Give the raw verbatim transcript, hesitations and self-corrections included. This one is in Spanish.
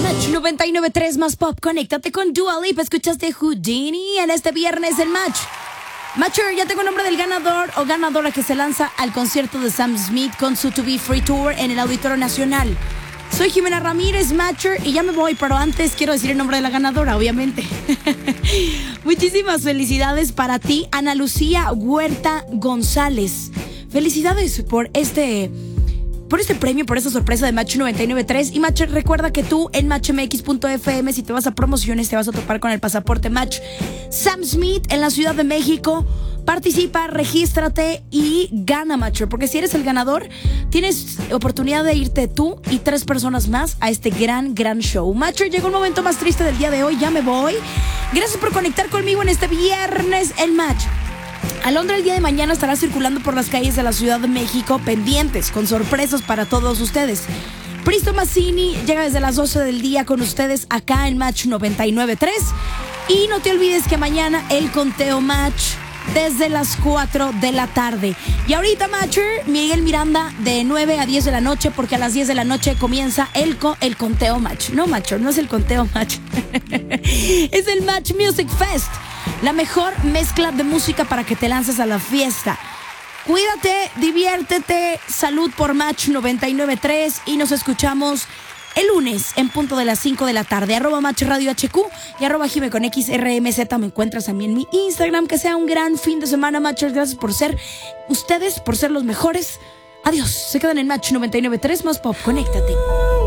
noventa y nueve punto tres más pop. Conéctate con Dua Lipa. Escuchaste Houdini en este viernes el match. Matcher, ya tengo el nombre del ganador o ganadora que se lanza al concierto de Sam Smith con su To Be Free Tour en el Auditorio Nacional. Soy Jimena Ramírez, Matcher, y ya me voy, pero antes quiero decir el nombre de la ganadora, obviamente. Muchísimas felicidades para ti, Ana Lucía Huerta González. Felicidades por este... por este premio, por esta sorpresa de Match noventa y nueve punto tres. Y Match, recuerda que tú en match m x punto f m, si te vas a promociones, te vas a topar con el pasaporte Match Sam Smith en la Ciudad de México. Participa, regístrate y gana, Matcher, porque si eres el ganador, tienes oportunidad de irte tú y tres personas más a este gran, gran show. Matcher, llegó el momento más triste del día de hoy, ya me voy. Gracias por conectar conmigo en este viernes, el Match. Alondra el día de mañana estará circulando por las calles de la Ciudad de México, pendientes, con sorpresas para todos ustedes. Pristo Mazzini llega desde las doce del día con ustedes acá en Match noventa y nueve punto tres. Y no te olvides que mañana el conteo Match desde las cuatro de la tarde. Y ahorita, Matcher, Miguel Miranda de nueve a diez de la noche, porque a las diez de la noche comienza el, co- el conteo Match. No, Matcher, no es el conteo Match. Es el Match Music Fest. La mejor mezcla de música para que te lances a la fiesta. Cuídate, diviértete, salud por Match noventa y nueve punto tres y nos escuchamos el lunes en punto de las cinco de la tarde. Arroba Match Radio H Q y arroba Jime con X R M Z. Me encuentras también en mi Instagram. Que sea un gran fin de semana, Matchers. Gracias por ser ustedes, por ser los mejores. Adiós. Se quedan en Match noventa y nueve punto tres más pop. Conéctate.